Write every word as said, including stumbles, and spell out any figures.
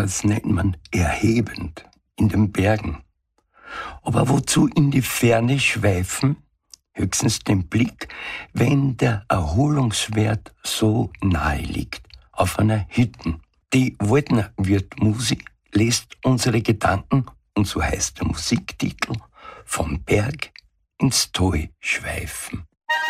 das nennt man erhebend, in den Bergen. Aber wozu in die Ferne schweifen? Höchstens den Blick, wenn der Erholungswert so nahe liegt, auf einer Hütte. Die Waldner Wirtmusik lässt unsere Gedanken, und so heißt der Musiktitel, vom Berg ins Tal schweifen.